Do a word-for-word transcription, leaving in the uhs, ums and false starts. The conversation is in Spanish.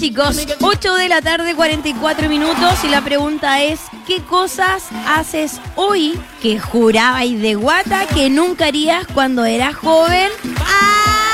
chicos, ocho de la tarde, cuarenta y cuatro minutos, y la pregunta es, ¿qué cosas haces hoy que jurabais de guata que nunca harías cuando eras joven?